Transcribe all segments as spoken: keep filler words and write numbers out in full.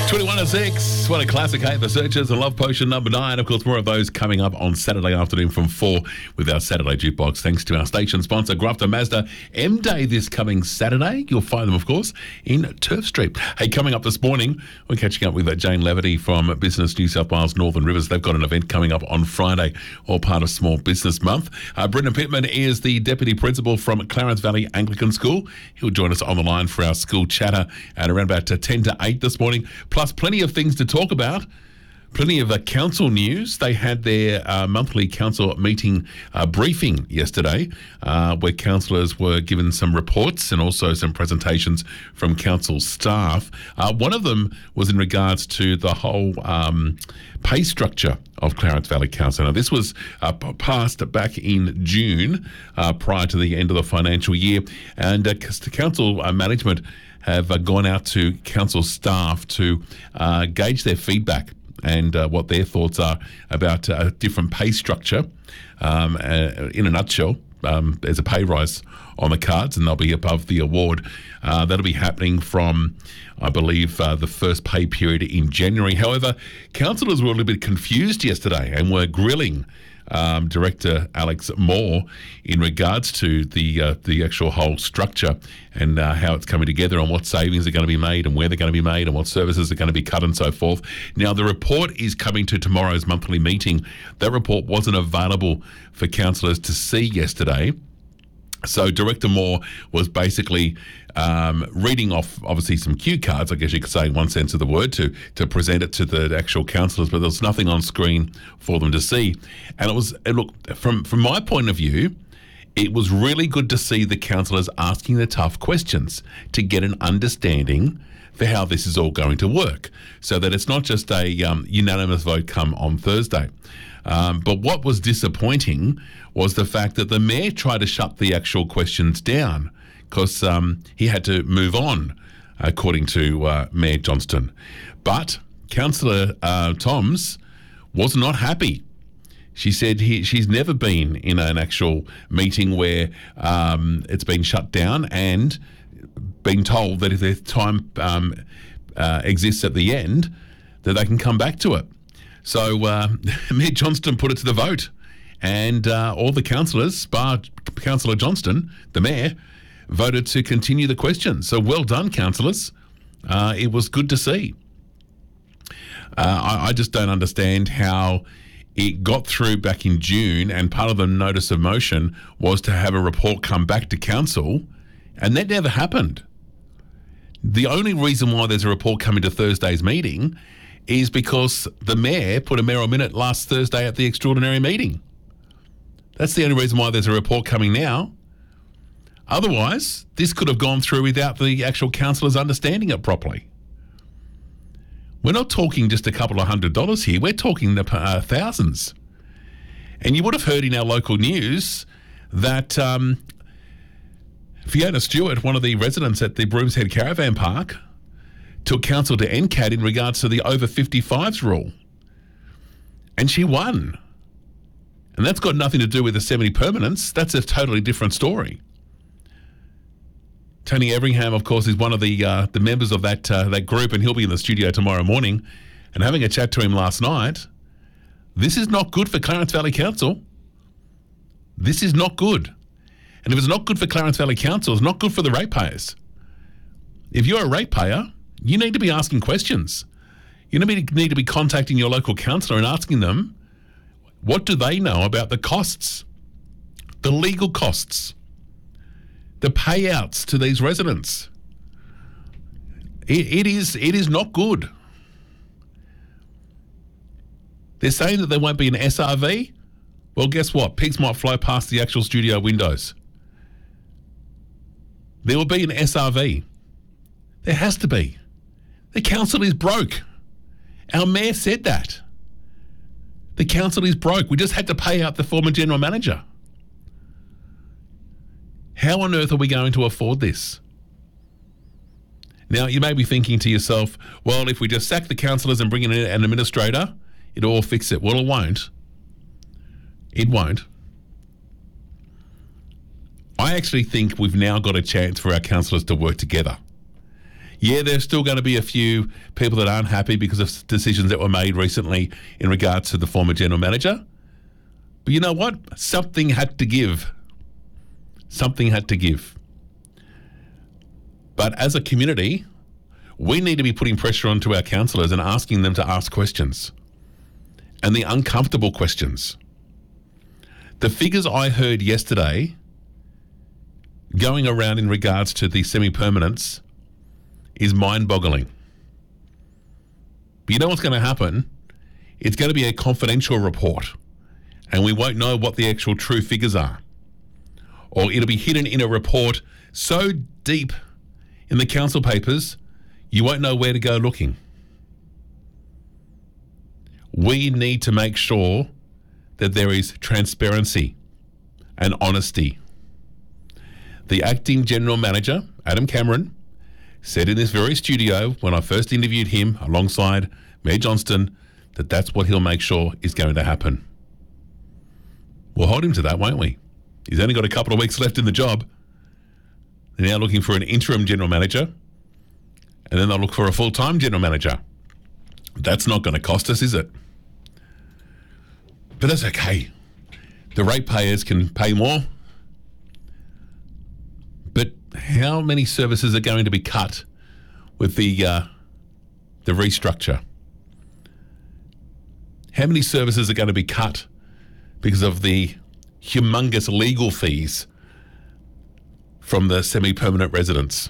twenty-one to six. What a classic, hey? The Searchers and Love Potion number nine. Of course, more of those coming up on Saturday afternoon from four with our Saturday Jukebox. Thanks to our station sponsor, Grafton Mazda. M-Day this coming Saturday. You'll find them, of course, in Turf Street. Hey, coming up this morning, we're catching up with uh, Jane Laverty from Business New South Wales Northern Rivers. They've got an event coming up on Friday, all part of Small Business Month. Uh, Brendan Pittman is the Deputy Principal from Clarence Valley Anglican School. He'll join us on the line for our school chatter at around about uh, ten to eight this morning. Plus, plenty of things to talk about. Plenty of uh, council news. They had their uh, monthly council meeting uh, briefing yesterday, uh, where councillors were given some reports and also some presentations from council staff. Uh, one of them was in regards to the whole um, pay structure of Clarence Valley Council. Now, this was uh, passed back in June, uh, prior to the end of the financial year, and uh, council uh, management have uh, gone out to council staff to uh, gauge their feedback and uh, what their thoughts are about a uh, different pay structure. Um, uh, in a nutshell, um, there's a pay rise on the cards and they'll be above the award. Uh, that'll be happening from, I believe, uh, the first pay period in January. However, councillors were a little bit confused yesterday and were grilling Um, Director Alex Moore in regards to the uh, the actual whole structure and uh, how it's coming together and what savings are going to be made and where they're going to be made and what services are going to be cut and so forth. Now, the report is coming to tomorrow's monthly meeting. That report wasn't available for councillors to see yesterday. So Director Moore was basically um, reading off, obviously, some cue cards, I guess you could say in one sense of the word, to to present it to the actual councillors, but there was nothing on screen for them to see. And it was, and look, from, from my point of view, it was really good to see the councillors asking the tough questions to get an understanding for how this is all going to work, so that it's not just a um, unanimous vote come on Thursday. Um, but what was disappointing was the fact that the mayor tried to shut the actual questions down because um, he had to move on, according to uh, Mayor Johnston. But Councillor uh, Toms was not happy. She said he, she's never been in an actual meeting where um, it's been shut down and been told that if their time um, uh, exists at the end, that they can come back to it. So uh, Mayor Johnston put it to the vote, and uh, all the councillors, bar Councillor Johnston, the mayor, voted to continue the questions. So well done, councillors. Uh, it was good to see. Uh, I, I just don't understand how it got through back in June, and part of the notice of motion was to have a report come back to council, and that never happened. The only reason why there's a report coming to Thursday's meeting is because the mayor put a mayoral minute last Thursday at the extraordinary meeting. That's the only reason why there's a report coming now. Otherwise, this could have gone through without the actual councillors understanding it properly. We're not talking just a couple of hundred dollars here. We're talking the uh, thousands. And you would have heard in our local news that um, Fiona Stewart, one of the residents at the Broomshead Caravan Park, took council to N C A D in regards to the over fifty-fives rule. And she won. And that's got nothing to do with the seventy permanents. That's a totally different story. Tony Everingham, of course, is one of the uh, the members of that uh, that group, and he'll be in the studio tomorrow morning. And having a chat to him last night, this is not good for Clarence Valley Council. This is not good. And if it's not good for Clarence Valley Council, it's not good for the ratepayers. If you're a ratepayer, you need to be asking questions. You need to be contacting your local councillor and asking them, what do they know about the costs, the legal costs, the payouts to these residents? It, it is it is not good. They're saying that there won't be an S R V. Well, guess what? Pigs might fly past the actual studio windows. There will be an S R V. There has to be. The council is broke. Our mayor said that. The council is broke. We just had to pay out the former general manager. How on earth are we going to afford this? Now, you may be thinking to yourself, well, if we just sack the councillors and bring in an administrator, it'll all fix it. Well, it won't. It won't. I actually think we've now got a chance for our councillors to work together. Yeah, there's still going to be a few people that aren't happy because of decisions that were made recently in regards to the former general manager. But you know what? Something had to give. Something had to give. But as a community, we need to be putting pressure onto our councillors and asking them to ask questions. And the uncomfortable questions. The figures I heard yesterday going around in regards to the semi-permanents is mind-boggling. But you know what's going to happen? It's going to be a confidential report, and we won't know what the actual true figures are. Or it'll be hidden in a report so deep in the council papers, you won't know where to go looking. We need to make sure that there is transparency and honesty. The acting general manager, Adam Cameron, said in this very studio when I first interviewed him alongside Mayor Johnston that that's what he'll make sure is going to happen. We'll hold him to that, won't we? He's only got a couple of weeks left in the job. They're now looking for an interim general manager, and then they'll look for a full-time general manager. That's not going to cost us, is it? But that's okay. The ratepayers can pay more. But how many services are going to be cut with the uh, the restructure? How many services are going to be cut because of the humongous legal fees from the semi-permanent residents?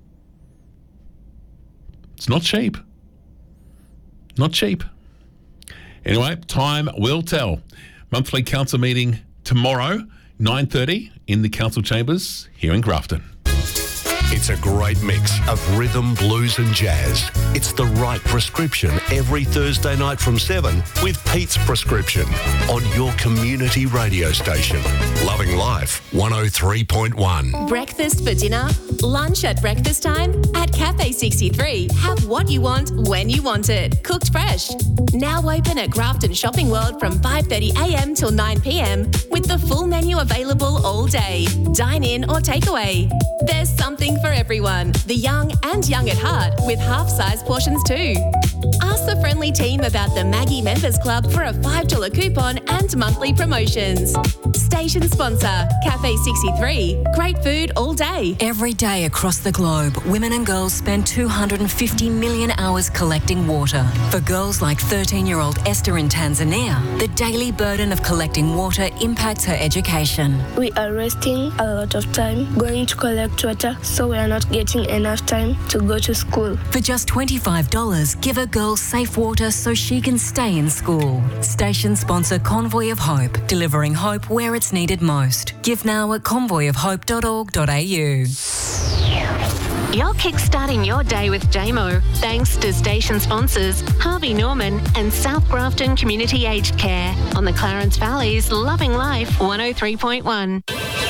It's not cheap. Not cheap. Anyway, time will tell. Monthly council meeting tomorrow, nine thirty in the council chambers here in Grafton. It's a great mix of rhythm, blues and jazz. It's the right prescription every Thursday night from seven with Pete's Prescription on your community radio station. Loving Life one oh three point one. Breakfast for dinner, lunch at breakfast time. At Cafe sixty-three, have what you want when you want it. Cooked fresh. Now open at Grafton Shopping World from five thirty a m till nine p m with the full menu available all day. Dine in or takeaway. There's something for everyone, the young and young at heart, with half-size portions too. Ask the friendly team about the Maggie Members Club for a five dollar coupon and monthly promotions. Station sponsor, Cafe sixty-three. Great food all day. Every day across the globe, women and girls spend two hundred fifty million hours collecting water. For girls like thirteen-year-old Esther in Tanzania, the daily burden of collecting water impacts her education. We are wasting a lot of time going to collect water, so we are not getting enough time to go to school. For just twenty-five dollars, give a girl safe water so she can stay in school. Station sponsor Convoy of Hope, delivering hope where it's needed most. Give now at convoy of hope dot org dot a u. You're kickstarting your day with J M O, thanks to station sponsors Harvey Norman and South Grafton Community Aged Care on the Clarence Valley's Loving Life one oh three point one.